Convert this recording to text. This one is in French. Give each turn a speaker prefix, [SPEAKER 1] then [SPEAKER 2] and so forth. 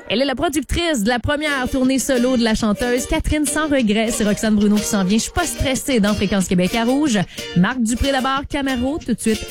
[SPEAKER 1] Elle est la productrice de la première tournée solo de la chanteuse Catherine Sans Regret. C'est Roxane Bruno qui s'en vient. Je suis pas stressée dans Fréquence Québec à Rouge. Marc Dupré d'abord, Camaro, tout de suite.